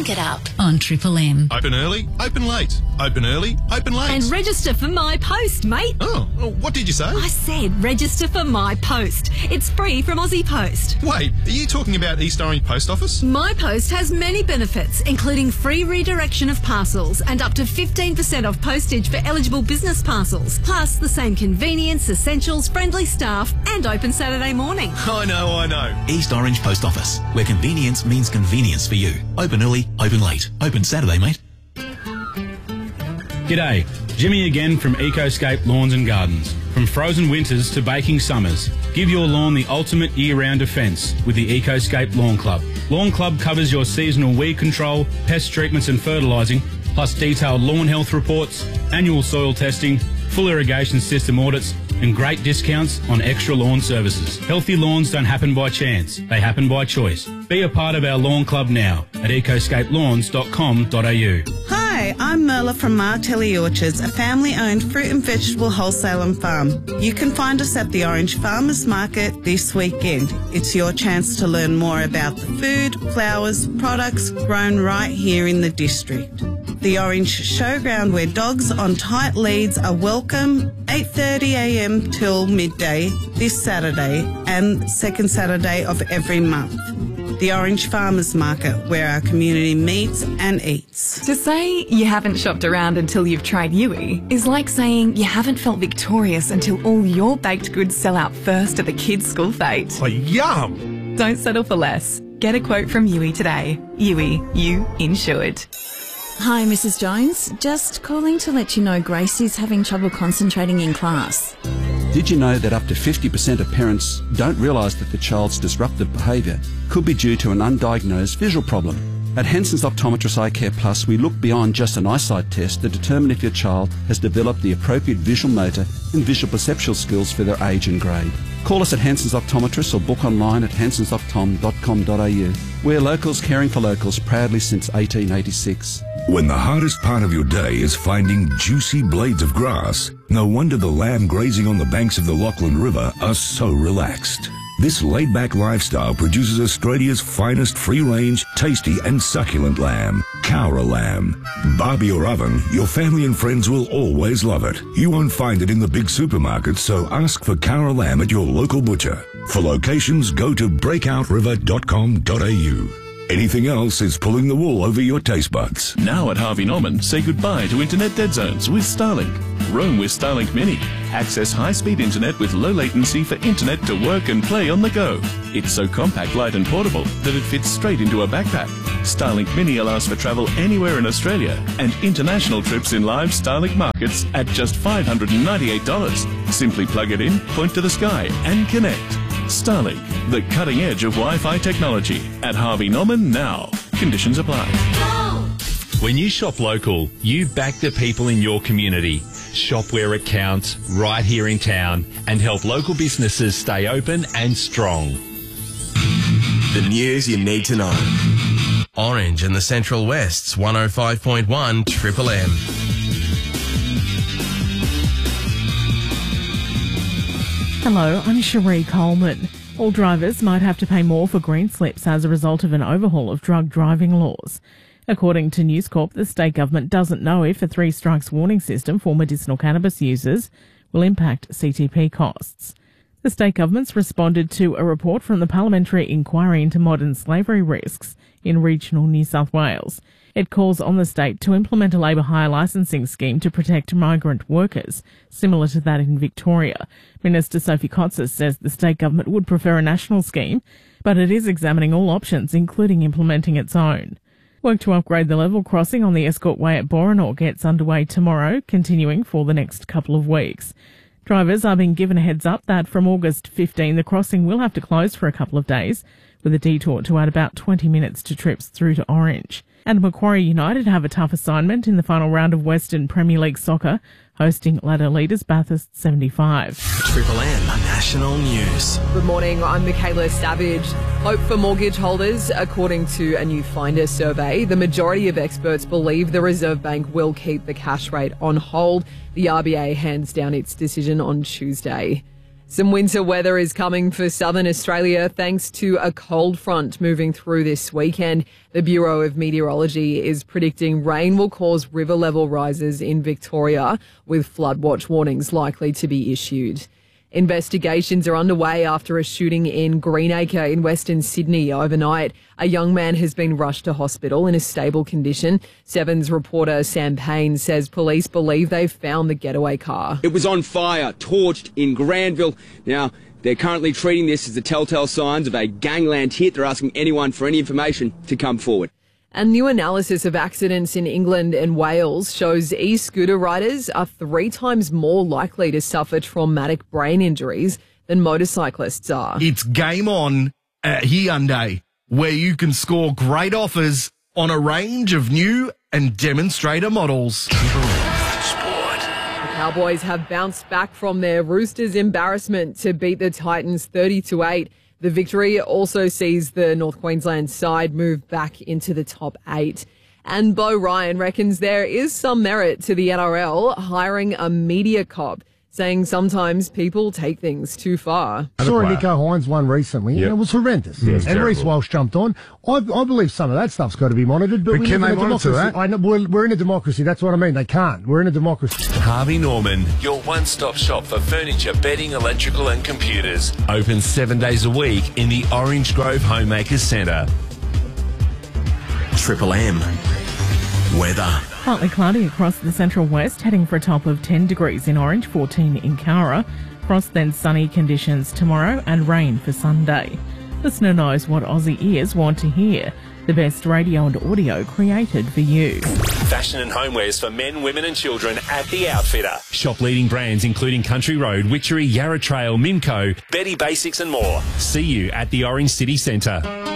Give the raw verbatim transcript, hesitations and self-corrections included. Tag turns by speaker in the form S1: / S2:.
S1: Link it up on Triple M.
S2: Open early, open late. Open early, open late.
S3: And register for My Post, mate.
S2: Oh, well, what did you say?
S3: I said register for My Post. It's free from Aussie Post.
S2: Wait, are you talking about East Orange Post Office?
S3: My Post has many benefits, including free redirection of parcels and up to fifteen percent off postage for eligible business parcels, plus the same convenience, essentials, friendly staff and open Saturday morning.
S2: I know, I know.
S4: East Orange Post Office, where convenience means convenience for you. Open early, open late. Open Saturday, mate.
S5: G'day, Jimmy again from Ecoscape Lawns and Gardens. From frozen winters to baking summers, give your lawn the ultimate year-round defence with the Ecoscape Lawn Club. Lawn Club covers your seasonal weed control, pest treatments and fertilising, plus detailed lawn health reports, annual soil testing, full irrigation system audits and great discounts on extra lawn services. Healthy lawns don't happen by chance, they happen by choice. Be a part of our lawn club now at ecoscape lawns dot com dot a u.
S6: Hi, I'm Merla from Martelli Orchards, a family-owned fruit and vegetable wholesale and farm. You can find us at the Orange Farmers Market this weekend. It's your chance to learn more about the food, flowers, products grown right here in the district. The Orange Showground, where dogs on tight leads are welcome, eight thirty a m till midday this Saturday and second Saturday of every month. The Orange Farmers Market, where our community meets and eats.
S7: To say you haven't shopped around until you've tried Yui is like saying you haven't felt victorious until all your baked goods sell out first at the kids' school fete.
S8: Oh, yum!
S7: Don't settle for less. Get a quote from Yui today. Yui, you insured.
S9: Hi, Missus Jones. Just calling to let you know Gracie's having trouble concentrating in class.
S10: Did you know that up to fifty percent of parents don't realise that the child's disruptive behaviour could be due to an undiagnosed visual problem? At Henson's Optometrist Eye Care Plus, we look beyond just an eyesight test to determine if your child has developed the appropriate visual motor and visual perceptual skills for their age and grade. Call us at Henson's Optometrist or book online at hensons optom dot com dot a u. We're locals caring for locals proudly since eighteen eighty-six.
S11: When the hardest part of your day is finding juicy blades of grass, no wonder the lamb grazing on the banks of the Lachlan River are so relaxed. This laid-back lifestyle produces Australia's finest free-range, tasty and succulent lamb, Cowra lamb. Barbie or oven, your family and friends will always love it. You won't find it in the big supermarkets, so ask for Cowra lamb at your local butcher. For locations, go to breakout river dot com dot a u. Anything else is pulling the wool over your taste buds.
S12: Now at Harvey Norman, say goodbye to internet dead zones with Starlink. Roam with Starlink Mini. Access high-speed internet with low latency for internet to work and play on the go. It's so compact, light and portable that it fits straight into a backpack. Starlink Mini allows for travel anywhere in Australia and international trips in live Starlink markets at just five hundred ninety-eight dollars. Simply plug it in, point to the sky and connect. Starlink, the cutting edge of Wi-Fi technology. At Harvey Norman now. Conditions apply.
S13: When you shop local, you back the people in your community. Shop where it counts, right here in town, and help local businesses stay open and strong.
S14: The news you need to know. Orange and the Central West's one oh five point one Triple M.
S15: Hello, I'm Cherie Coleman. All drivers might have to pay more for green slips as a result of an overhaul of drug driving laws. According to News Corp, the state government doesn't know if a three strikes warning system for medicinal cannabis users will impact C T P costs. The state government's responded to a report from the Parliamentary Inquiry into Modern Slavery Risks in regional New South Wales. It calls on the state to implement a labour hire licensing scheme to protect migrant workers, similar to that in Victoria. Minister Sophie Kotsis says the state government would prefer a national scheme, but it is examining all options, including implementing its own. Work to upgrade the level crossing on the Escort Way at Boranor gets underway tomorrow, continuing for the next couple of weeks. Drivers are being given a heads up that from August fifteenth the crossing will have to close for a couple of days, with a detour to add about twenty minutes to trips through to Orange. And Macquarie United have a tough assignment in the final round of Western Premier League soccer, hosting ladder leaders Bathurst seventy-five.
S14: Triple M National News.
S16: Good morning, I'm Michaela Savage. Hope for mortgage holders. According to a new Finder survey, the majority of experts believe the Reserve Bank will keep the cash rate on hold. The R B A hands down its decision on Tuesday. Some winter weather is coming for southern Australia thanks to a cold front moving through this weekend. The Bureau of Meteorology is predicting rain will cause river level rises in Victoria, with flood watch warnings likely to be issued. Investigations are underway after a shooting in Greenacre in Western Sydney overnight. A young man has been rushed to hospital in a stable condition. Seven's reporter Sam Payne says police believe they've found the getaway car.
S8: It was on fire, torched in Granville. Now, they're currently treating this as the telltale signs of a gangland hit. They're asking anyone for any information to come forward.
S16: A new analysis of accidents in England and Wales shows e-scooter riders are three times more likely to suffer traumatic brain injuries than motorcyclists are.
S17: It's game on at Hyundai, where you can score great offers on a range of new and demonstrator models.
S16: The Cowboys have bounced back from their Roosters' embarrassment to beat the Titans thirty to eight. The victory also sees the North Queensland side move back into the top eight. And Bo Ryan reckons there is some merit to the N R L hiring a media cop, saying sometimes people take things too far.
S18: I saw a Nico Hines one recently,
S19: Yep.
S18: and it was horrendous.
S19: Yeah, it's
S18: and Reece
S19: terrible.
S18: Walsh jumped on. I, I believe some of that stuff's got to be monitored, but,
S19: But
S18: we
S19: can
S18: live in
S19: they
S18: a
S19: monitor
S18: democracy.
S19: that?
S18: I know, we're, we're in a democracy. That's what I mean. They can't. We're in a democracy.
S20: Harvey Norman, your one-stop shop for furniture, bedding, electrical and computers. Open seven days a week in the Orange Grove Homemakers Centre.
S14: Triple M. Weather.
S15: Partly cloudy across the central west, heading for a top of ten degrees in Orange, fourteen in Cowra. Frost, then sunny conditions tomorrow and rain for Sunday. Listener knows what Aussie ears want to hear. The best radio and audio created for you.
S13: Fashion and homewares for men, women and children at The Outfitter. Shop leading brands including Country Road, Witchery, Yarra Trail, Mimco, Betty Basics and more. See you at the Orange City Centre.